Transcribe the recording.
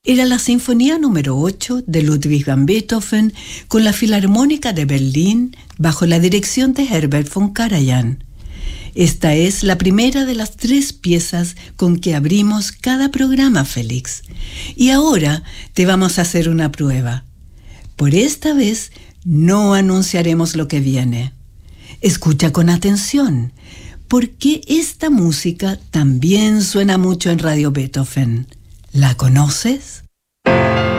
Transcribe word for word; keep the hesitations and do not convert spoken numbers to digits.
era la Sinfonía número ocho de Ludwig van Beethoven con la Filarmónica de Berlín bajo la dirección de Herbert von Karajan. Esta es la primera de las tres piezas con que abrimos cada programa, Félix. Y ahora te vamos a hacer una prueba. Por esta vez no anunciaremos lo que viene. Escucha con atención, porque esta música también suena mucho en Radio Beethoven. ¿La conoces?